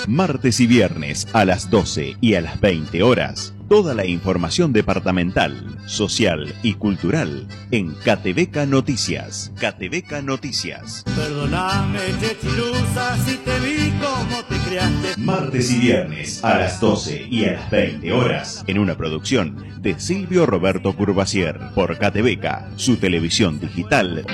Martes y viernes a las 12 y a las 20 horas. Toda la información departamental, social y cultural en Catebeca Noticias. Catebeca Noticias. Perdóname, Chechilusa, si te vi como te criaste. Martes y viernes a las 12 y a las 20 horas. En una producción de Silvio Roberto Curvacier por Catebeca, su televisión digital.